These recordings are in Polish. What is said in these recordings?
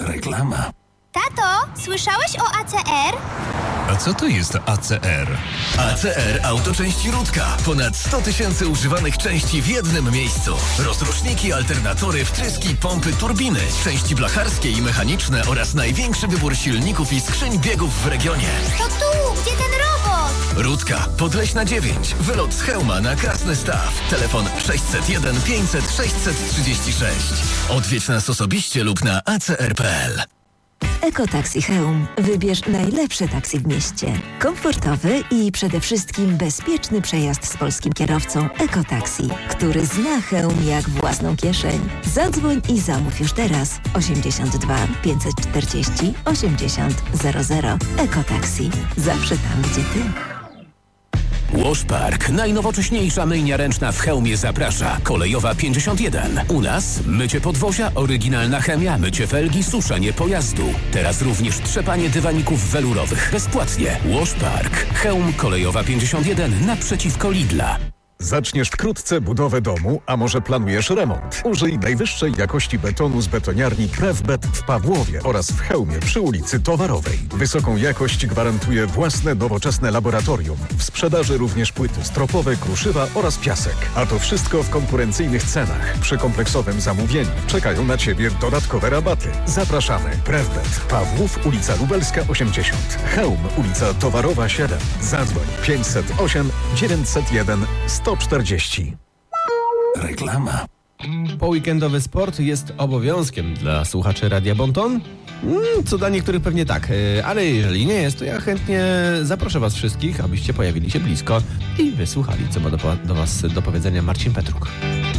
Reklama. Tato, słyszałeś o ACR? A co to jest ACR? ACR Autoczęści Rudka. Ponad 100 000 używanych części w jednym miejscu. Rozruszniki, alternatory, wtryski, pompy, turbiny, części blacharskie i mechaniczne oraz największy wybór silników i skrzyń biegów w regionie. To tu, gdzie ten robot? Rudka, Podleśna 9. Wylot z Chełma na Krasny Staw. Telefon 601 500 636. Odwiedź nas osobiście lub na acr.pl. Ekotaxi Chełm. Wybierz najlepsze taksi w mieście. Komfortowy i przede wszystkim bezpieczny przejazd z polskim kierowcą Ekotaxi, który zna Chełm jak własną kieszeń. Zadzwoń i zamów już teraz. 82 540 80 00. Ekotaxi. Zawsze tam, gdzie ty. Washpark, najnowocześniejsza myjnia ręczna w Chełmie zaprasza. Kolejowa 51. U nas mycie podwozia, oryginalna chemia, mycie felgi, suszenie pojazdu. Teraz również trzepanie dywaników welurowych bezpłatnie. Washpark, Chełm, Kolejowa 51 naprzeciwko Lidla. Zaczniesz wkrótce budowę domu, a może planujesz remont? Użyj najwyższej jakości betonu z betoniarni Prefbet w Pawłowie oraz w Chełmie przy ulicy Towarowej. Wysoką jakość gwarantuje własne nowoczesne laboratorium. W sprzedaży również płyty stropowe, kruszywa oraz piasek. A to wszystko w konkurencyjnych cenach. Przy kompleksowym zamówieniu czekają na Ciebie dodatkowe rabaty. Zapraszamy. Prefbet. Pawłów, ulica Lubelska 80. Chełm, ulica Towarowa 7. Zadzwoń 508 901 140. Reklama. Poweekendowy sport jest obowiązkiem dla słuchaczy Radia Bonton? Co dla niektórych pewnie tak, ale jeżeli nie jest, to ja chętnie zaproszę Was wszystkich, abyście pojawili się blisko i wysłuchali, co ma do Was do powiedzenia Marcin Petruk.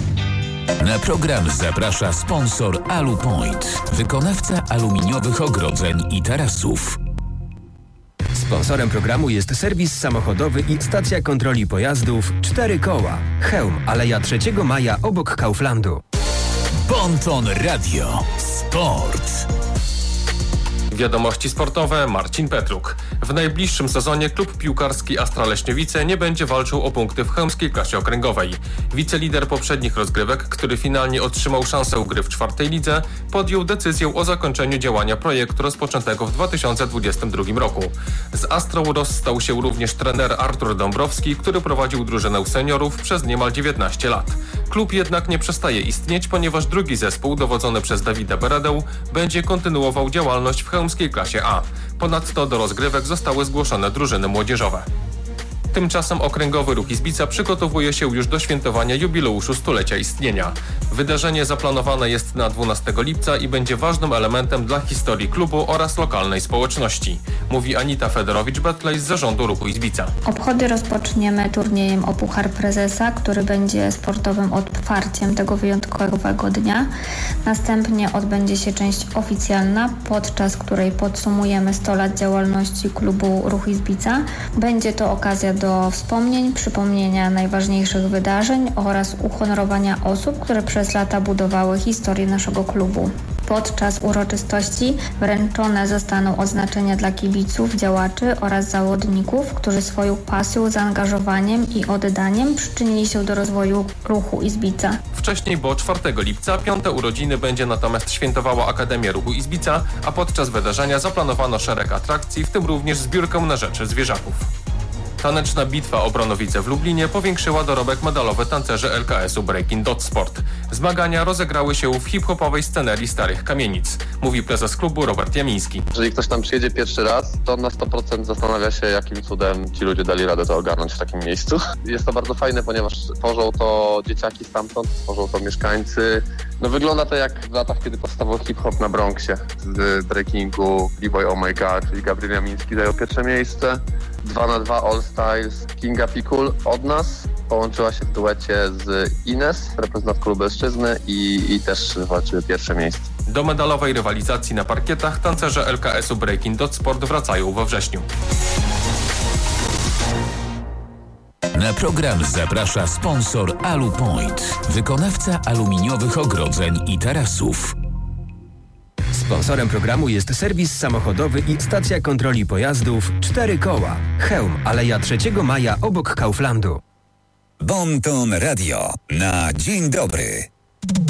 Na program zaprasza sponsor Alupoint, wykonawca aluminiowych ogrodzeń i tarasów. Sponsorem programu jest serwis samochodowy i stacja kontroli pojazdów 4 koła. Chełm, Aleja 3 Maja obok Kauflandu. Bonton Radio. Sport. Wiadomości sportowe, Marcin Petruk. W najbliższym sezonie klub piłkarski Astra Leśniowice nie będzie walczył o punkty w chełmskiej klasie okręgowej. Wicelider poprzednich rozgrywek, który finalnie otrzymał szansę gry w 4. lidze, podjął decyzję o zakończeniu działania projektu rozpoczętego w 2022 roku. Z Astrą rozstał się również trener Artur Dąbrowski, który prowadził drużynę seniorów przez niemal 19 lat. Klub jednak nie przestaje istnieć, ponieważ drugi zespół, dowodzony przez Dawida Beredę, będzie kontynuował działalność w chełmskiej klasie A. Ponadto do rozgrywek zostały zgłoszone drużyny młodzieżowe. Tymczasem okręgowy Ruch Izbica przygotowuje się już do świętowania jubileuszu stulecia istnienia. Wydarzenie zaplanowane jest na 12 lipca i będzie ważnym elementem dla historii klubu oraz lokalnej społeczności, mówi Anita Federowicz-Betlej z zarządu Ruchu Izbica. Obchody rozpoczniemy turniejem o Puchar Prezesa, który będzie sportowym otwarciem tego wyjątkowego dnia. Następnie odbędzie się część oficjalna, podczas której podsumujemy 100 lat działalności klubu Ruch Izbica. Będzie to okazja do wspomnień, przypomnienia najważniejszych wydarzeń oraz uhonorowania osób, które przez lata budowały historię naszego klubu. Podczas uroczystości wręczone zostaną odznaczenia dla kibiców, działaczy oraz zawodników, którzy swoją pasją, zaangażowaniem i oddaniem przyczynili się do rozwoju Ruchu Izbica. Wcześniej, bo 4 lipca, 5. urodziny będzie natomiast świętowała Akademia Ruchu Izbica, a podczas wydarzenia zaplanowano szereg atrakcji, w tym również zbiórkę na rzecz zwierzaków. Taneczna bitwa o Bronowice w Lublinie powiększyła dorobek medalowy tancerzy LKS-u Breaking Dot Sport. Zmagania rozegrały się w hip-hopowej scenerii Starych Kamienic, mówi prezes klubu Robert Jamiński. Jeżeli ktoś tam przyjedzie pierwszy raz, to na 100% zastanawia się, jakim cudem ci ludzie dali radę to ogarnąć w takim miejscu. Jest to bardzo fajne, ponieważ tworzą to dzieciaki stamtąd, tworzą to mieszkańcy. No wygląda to jak w latach, kiedy powstawał hip-hop na Bronxie. Z breakingu B-Boy Oh My God, czyli Gabriel Jamiński zajął pierwsze miejsce. 2x2 All Styles Kinga Pikul od nas połączyła się w duecie z Ines, reprezentantką Lubelszczyzny i też walczyły pierwsze miejsce. Do medalowej rywalizacji na parkietach tancerze LKS-u Breaking Dot Sport wracają we wrześniu. Na program zaprasza sponsor Alupoint, wykonawca aluminiowych ogrodzeń i tarasów. Sponsorem programu jest serwis samochodowy i stacja kontroli pojazdów 4 koła. Chełm, Aleja 3 Maja obok Kauflandu. Bonton Radio na dzień dobry.